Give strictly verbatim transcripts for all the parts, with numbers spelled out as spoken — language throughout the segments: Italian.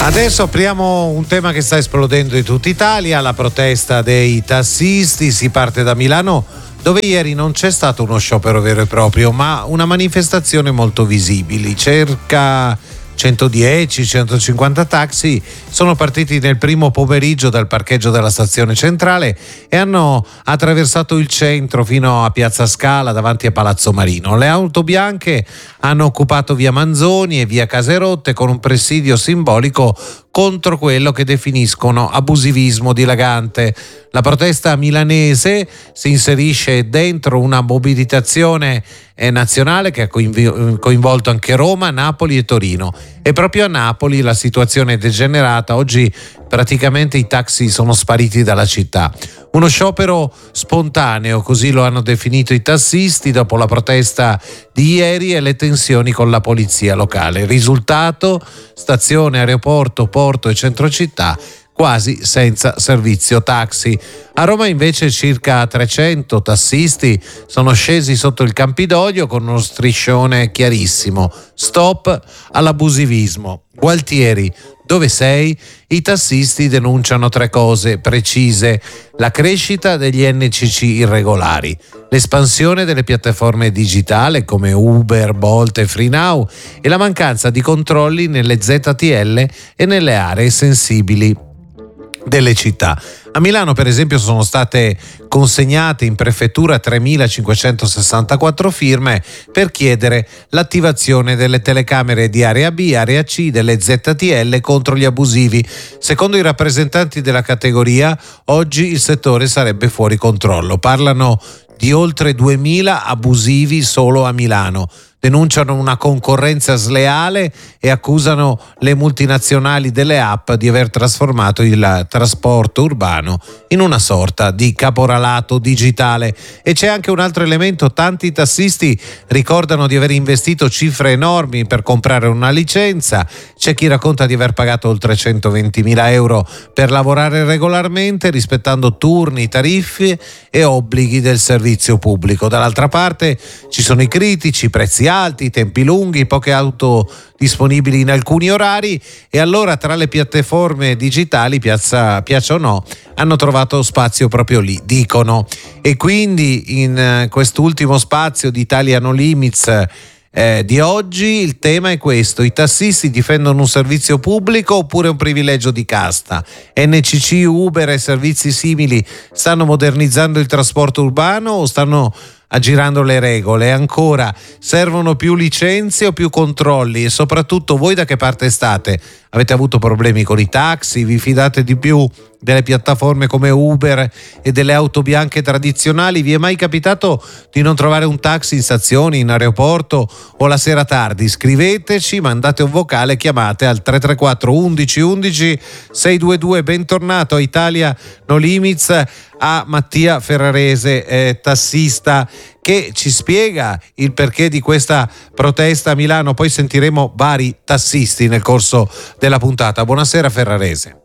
Adesso apriamo un tema che sta esplodendo in tutta Italia, la protesta dei tassisti. Si parte da Milano, dove ieri non c'è stato uno sciopero vero e proprio, ma una manifestazione molto visibile. Circa centodieci centocinquanta taxi sono partiti nel primo pomeriggio dal parcheggio della stazione centrale e hanno attraversato il centro fino a Piazza Scala davanti a Palazzo Marino. Le auto bianche hanno occupato via Manzoni e via Caserotte con un presidio simbolico contro quello che definiscono abusivismo dilagante. La protesta milanese si inserisce dentro una mobilitazione nazionale che ha coinvolto anche Roma, Napoli e Torino. E proprio a Napoli la situazione è degenerata. Oggi praticamente i taxi sono spariti dalla città. Uno sciopero spontaneo, così lo hanno definito i tassisti dopo la protesta di ieri e le tensioni con la polizia locale. Risultato: stazione, aeroporto, porto e centro città quasi senza servizio taxi. A Roma invece circa trecento tassisti sono scesi sotto il Campidoglio con uno striscione chiarissimo: stop all'abusivismo. Gualtieri, dove sei? I tassisti denunciano tre cose precise: la crescita degli N C C irregolari, l'espansione delle piattaforme digitali come Uber, Bolt e FreeNow e la mancanza di controlli nelle Z T L e nelle aree sensibili delle città. A Milano, per esempio, sono state consegnate in prefettura tremilacinquecentosessantaquattro firme per chiedere l'attivazione delle telecamere di area B, area C, delle Z T L contro gli abusivi. Secondo i rappresentanti della categoria, oggi il settore sarebbe fuori controllo. Parlano di oltre duemila abusivi solo a Milano. Denunciano una concorrenza sleale e accusano le multinazionali delle app di aver trasformato il trasporto urbano in una sorta di caporalato digitale. E c'è anche un altro elemento: tanti tassisti ricordano di aver investito cifre enormi per comprare una licenza. C'è chi racconta di aver pagato oltre centoventimila euro per lavorare regolarmente, rispettando turni, tariffe e obblighi del servizio pubblico. Dall'altra parte ci sono i critici: prezzi alti, tempi lunghi, poche auto disponibili in alcuni orari. E allora, tra le piattaforme digitali, piazza, piaccia o no, hanno trovato spazio proprio lì, dicono. E quindi in quest'ultimo spazio di Italia No Limits eh, di oggi il tema è questo: i tassisti difendono un servizio pubblico oppure un privilegio di casta? N C C, Uber e servizi simili stanno modernizzando il trasporto urbano o stanno aggirando le regole? Ancora, servono più licenze o più controlli? E soprattutto, voi da che parte state? Avete avuto problemi con i taxi? Vi fidate di più delle piattaforme come Uber e delle auto bianche tradizionali? Vi è mai capitato di non trovare un taxi in stazione, in aeroporto o la sera tardi? Scriveteci, mandate un vocale, chiamate al tre tre quattro undici undici seicentodventidue. Bentornato a Italia No Limits a Mattia Ferrarese, eh, tassista, che ci spiega il perché di questa protesta a Milano. Poi sentiremo vari tassisti nel corso della puntata. Buonasera Ferrarese.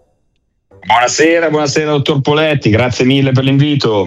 Buonasera, buonasera dottor Poletti, grazie mille per l'invito.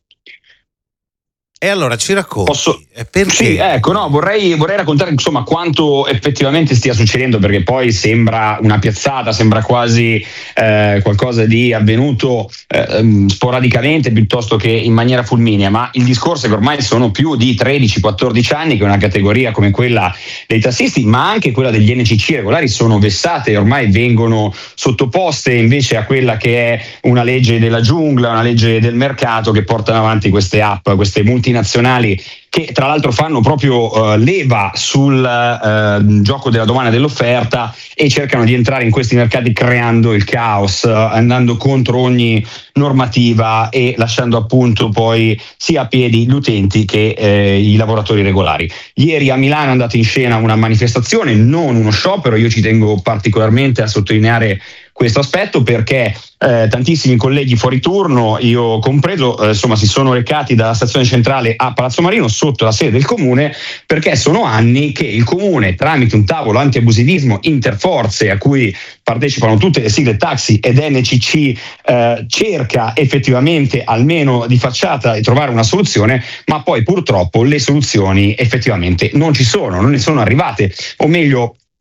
E allora ci racconti Posso... perché? Sì, ecco, no, vorrei, vorrei raccontare insomma quanto effettivamente stia succedendo, perché poi sembra una piazzata, sembra quasi eh, qualcosa di avvenuto eh, sporadicamente piuttosto che in maniera fulminea, ma il discorso è che ormai sono più di tredici quattordici anni che una categoria come quella dei tassisti, ma anche quella degli N C C regolari, sono vessate e ormai vengono sottoposte invece a quella che è una legge della giungla, una legge del mercato che portano avanti queste app, queste multinazionali che tra l'altro fanno proprio uh, leva sul uh, gioco della domanda e dell'offerta e cercano di entrare in questi mercati creando il caos, uh, andando contro ogni normativa e lasciando appunto poi sia a piedi gli utenti che eh, i lavoratori regolari. Ieri a Milano è andata in scena una manifestazione, non uno sciopero. Io ci tengo particolarmente a sottolineare questo aspetto perché eh, tantissimi colleghi fuori turno, io compreso, eh, insomma si sono recati dalla stazione centrale a Palazzo Marino sotto la sede del comune, perché sono anni che il comune, tramite un tavolo anti-abusivismo interforze a cui partecipano tutte le sigle taxi ed N C C, eh, cerca effettivamente almeno di facciata di trovare una soluzione, ma poi purtroppo le soluzioni effettivamente non ci sono, non ne sono arrivate, o meglio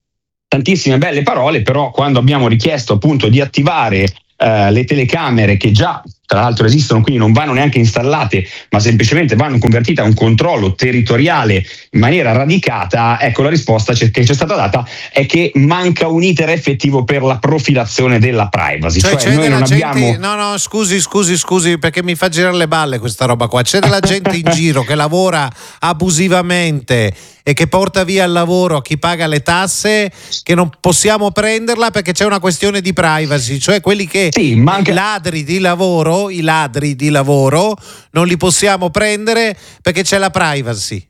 tantissime belle parole, però quando abbiamo richiesto appunto di attivare Uh, le telecamere che già tra l'altro esistono, quindi non vanno neanche installate, ma semplicemente vanno convertite a un controllo territoriale in maniera radicata, ecco la risposta che ci è stata data è che manca un iter effettivo per la profilazione della privacy. Cioè, cioè noi non gente, abbiamo... No, no, scusi, scusi, scusi, perché mi fa girare le balle questa roba qua. C'è della gente in giro che lavora abusivamente e che porta via il lavoro a chi paga le tasse, che non possiamo prenderla perché c'è una questione di privacy, cioè quelli che sì, manca... i ladri di lavoro, i ladri di lavoro non li possiamo prendere perché c'è la privacy.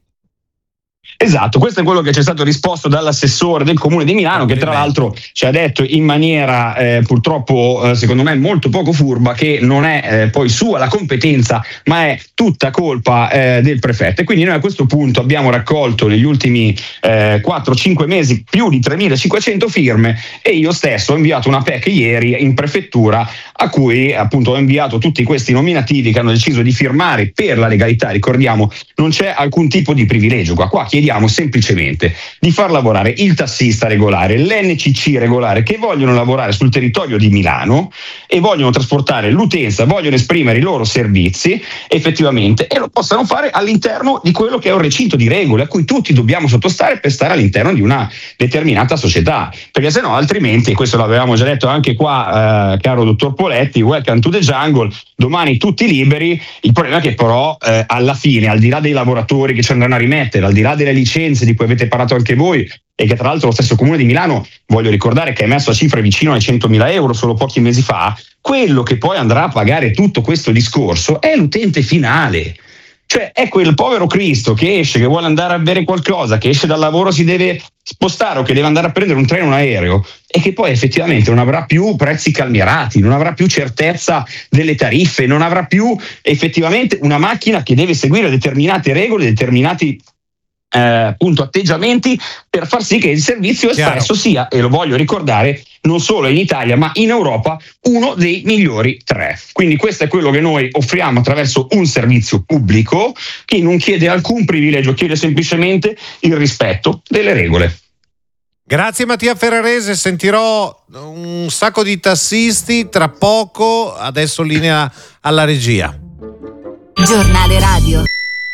Esatto, questo è quello che ci è stato risposto dall'assessore del Comune di Milano, che tra l'altro ci ha detto in maniera eh, purtroppo eh, secondo me molto poco furba che non è eh, poi sua la competenza, ma è tutta colpa eh, del prefetto. E quindi noi a questo punto abbiamo raccolto negli ultimi eh, quattro cinque mesi più di tremilacinquecento firme e io stesso ho inviato una P E C ieri in prefettura a cui appunto ho inviato tutti questi nominativi che hanno deciso di firmare per la legalità. Ricordiamo, non c'è alcun tipo di privilegio qua, qua chiediamo semplicemente di far lavorare il tassista regolare, l'N C C regolare, che vogliono lavorare sul territorio di Milano e vogliono trasportare l'utenza, vogliono esprimere i loro servizi effettivamente e lo possano fare all'interno di quello che è un recinto di regole a cui tutti dobbiamo sottostare per stare all'interno di una determinata società, perché se no altrimenti, questo l'avevamo già detto anche qua eh, caro dottor Poletti, welcome to the jungle, domani tutti liberi. Il problema è che però eh, alla fine, al di là dei lavoratori che ci andranno a rimettere, al di là delle licenze di cui avete parlato anche voi e che tra l'altro lo stesso Comune di Milano, voglio ricordare che ha messo a cifre vicino ai centomila euro solo pochi mesi fa, quello che poi andrà a pagare tutto questo discorso è l'utente finale. Cioè è quel povero Cristo che esce, che vuole andare a bere qualcosa, che esce dal lavoro, si deve spostare o che deve andare a prendere un treno o un aereo e che poi effettivamente non avrà più prezzi calmierati, non avrà più certezza delle tariffe, non avrà più effettivamente una macchina che deve seguire determinate regole, determinati Eh, appunto atteggiamenti per far sì che il servizio espresso sia, e lo voglio ricordare, non solo in Italia ma in Europa, uno dei migliori tre. Quindi questo è quello che noi offriamo attraverso un servizio pubblico che non chiede alcun privilegio, chiede semplicemente il rispetto delle regole. Grazie Mattia Ferrarese, sentirò un sacco di tassisti tra poco, adesso linea alla regia. Giornale radio.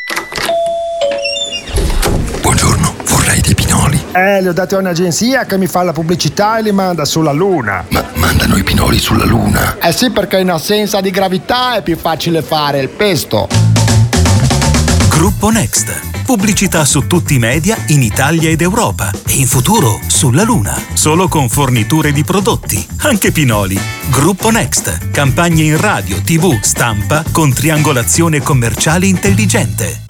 Buongiorno, vorrei dei pinoli. Eh, li ho dati a un'agenzia che mi fa la pubblicità e li manda sulla Luna. Ma mandano i pinoli sulla Luna? Eh sì, perché in assenza di gravità è più facile fare il pesto. Gruppo Next. Pubblicità su tutti i media in Italia ed Europa e in futuro sulla Luna. Solo con forniture di prodotti, anche pinoli. Gruppo Next. Campagne in radio, tivù, stampa con triangolazione commerciale intelligente.